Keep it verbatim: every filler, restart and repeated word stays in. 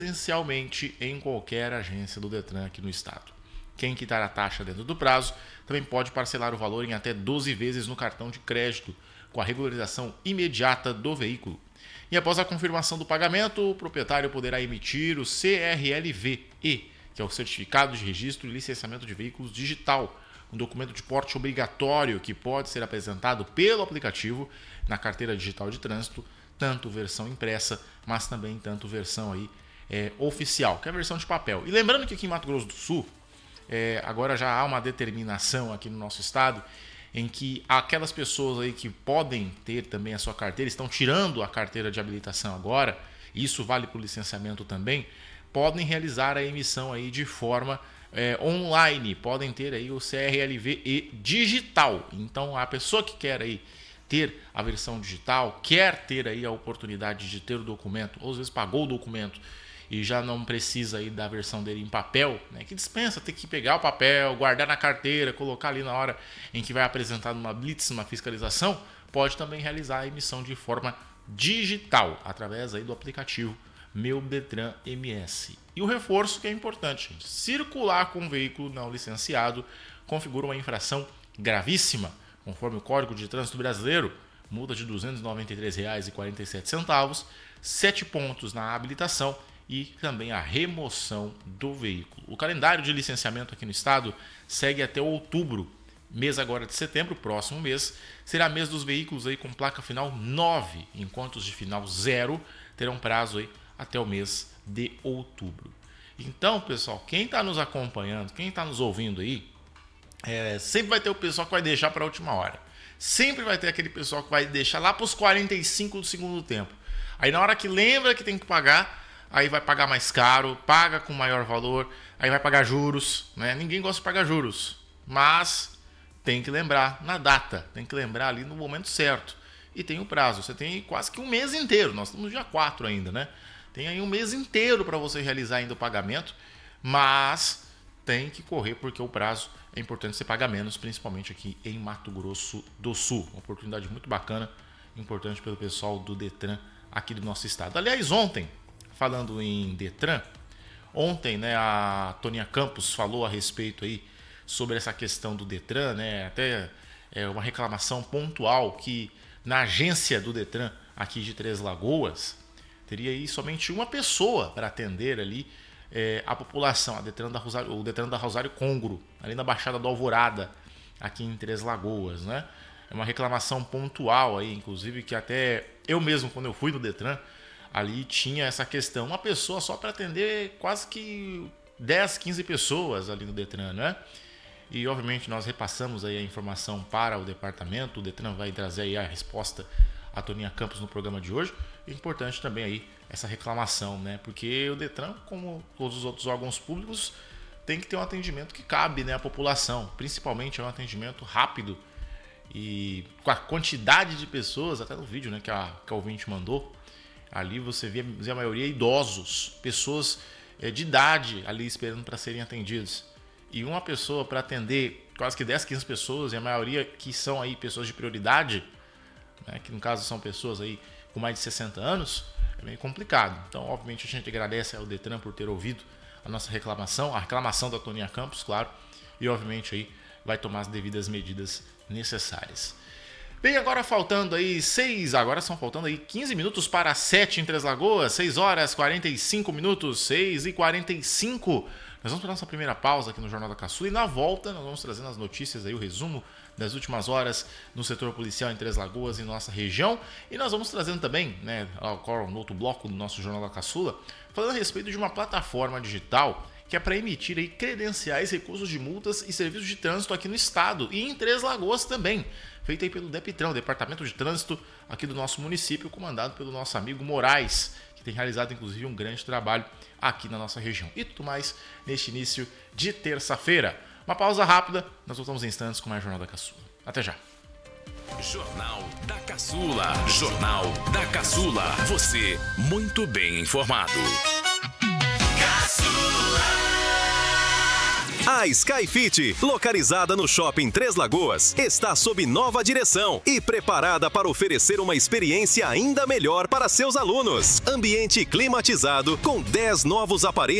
presencialmente em qualquer agência do Detran aqui no estado. Quem quitar a taxa dentro do prazo também pode parcelar o valor em até doze vezes no cartão de crédito, com a regularização imediata do veículo. E após a confirmação do pagamento, o proprietário poderá emitir o C R L V E, que é o Certificado de Registro e Licenciamento de Veículos Digital, um documento de porte obrigatório que pode ser apresentado pelo aplicativo na carteira digital de trânsito, tanto versão impressa, mas também tanto versão aí, é, oficial, que é a versão de papel. E lembrando que aqui em Mato Grosso do Sul, é, agora já há uma determinação aqui no nosso estado em que aquelas pessoas aí que podem ter também a sua carteira, estão tirando a carteira de habilitação agora, isso vale para o licenciamento também, podem realizar a emissão aí de forma é, online, podem ter aí o C R L V E digital. Então a pessoa que quer aí ter a versão digital, quer ter aí a oportunidade de ter o documento, ou às vezes pagou o documento e já não precisa aí da versão dele em papel, né, que dispensa ter que pegar o papel, guardar na carteira, colocar ali na hora em que vai apresentar numa blitz, uma fiscalização, pode também realizar a emissão de forma digital, através aí do aplicativo Meu Detran M S. E o reforço que é importante, gente, circular com um veículo não licenciado configura uma infração gravíssima, conforme o Código de Trânsito Brasileiro, multa de duzentos e noventa e três reais e quarenta e sete centavos, sete pontos na habilitação e também a remoção do veículo. O calendário de licenciamento aqui no estado segue até outubro, mês agora de setembro, próximo mês, será mês dos veículos aí com placa final nove, enquanto os de final zero terão prazo aí até o mês de outubro. Então, pessoal, quem está nos acompanhando, quem está nos ouvindo aí, é, sempre vai ter o pessoal que vai deixar para a última hora. Sempre vai ter aquele pessoal que vai deixar lá para os quarenta e cinco do segundo tempo. Aí na hora que lembra que tem que pagar, aí vai pagar mais caro, paga com maior valor, aí vai pagar juros, né? Ninguém gosta de pagar juros, mas tem que lembrar na data, tem que lembrar ali no momento certo. E tem o prazo, você tem quase que um mês inteiro, nós estamos no dia quatro ainda, né? Tem aí um mês inteiro para você realizar ainda o pagamento, mas tem que correr porque o prazo é importante você pagar menos, principalmente aqui em Mato Grosso do Sul. Uma oportunidade muito bacana, importante pelo pessoal do Detran aqui do nosso estado. Aliás, ontem, falando em Detran, ontem, né, a Toninha Campos falou a respeito aí sobre essa questão do Detran, né, até é uma reclamação pontual que na agência do Detran aqui de Três Lagoas teria aí somente uma pessoa para atender ali é, a população, a Detran da Rosário, o Detran da Rosário Congro, ali na Baixada do Alvorada, aqui em Três Lagoas, né? É uma reclamação pontual aí, inclusive, que até eu mesmo, quando eu fui no Detran, ali tinha essa questão, uma pessoa só para atender quase que dez, quinze pessoas ali no Detran, né? E obviamente nós repassamos aí a informação para o departamento, o Detran vai trazer aí a resposta a Toninha Campos no programa de hoje. É importante também aí essa reclamação, né? Porque o Detran, como todos os outros órgãos públicos, tem que ter um atendimento que cabe, né, à população, principalmente é um atendimento rápido e com a quantidade de pessoas, até no vídeo, né, que a, que a ouvinte mandou, ali você vê, vê a maioria idosos, pessoas é, de idade ali esperando para serem atendidos. E uma pessoa para atender quase que dez, quinze pessoas, e a maioria que são aí pessoas de prioridade, né, que no caso são pessoas aí com mais de sessenta anos, é meio complicado. Então, obviamente, a gente agradece ao Detran por ter ouvido a nossa reclamação, a reclamação da Toninha Campos, claro, e obviamente aí vai tomar as devidas medidas necessárias. Bem, agora faltando aí seis, agora são faltando aí quinze minutos para sete em Três Lagoas, seis horas, quarenta e cinco minutos, seis e quarenta e cinco. Nós vamos para a nossa primeira pausa aqui no Jornal da Caçula e na volta nós vamos trazendo as notícias aí, o resumo das últimas horas no setor policial em Três Lagoas e nossa região. E nós vamos trazendo também, né, no outro bloco do nosso Jornal da Caçula, falando a respeito de uma plataforma digital que é para emitir aí credenciais, recursos de multas e serviços de trânsito aqui no estado e em Três Lagoas também, feita aí pelo DEPTRAN, Departamento de Trânsito aqui do nosso município, comandado pelo nosso amigo Moraes, que tem realizado inclusive um grande trabalho aqui na nossa região. E tudo mais neste início de terça-feira. Uma pausa rápida, nós voltamos em instantes com mais Jornal da Caçula. Até já! Jornal da Caçula. Jornal da Caçula. Você muito bem informado. A A Skyfit, localizada no Shopping Três Lagoas, está sob nova direção e preparada para oferecer uma experiência ainda melhor para seus alunos. Ambiente climatizado com dez novos aparelhos